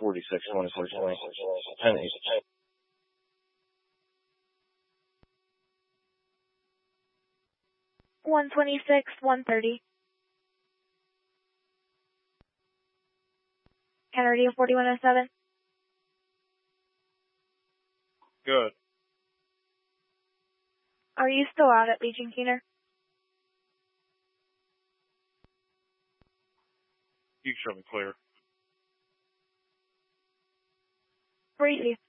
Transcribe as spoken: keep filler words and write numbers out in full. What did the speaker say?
forty-six twenty-six ten eight. one twenty-six one thirty. Kennedy forty-one oh seven. Good. Are you still out at Legion Keener? You can show me clear. Breezy.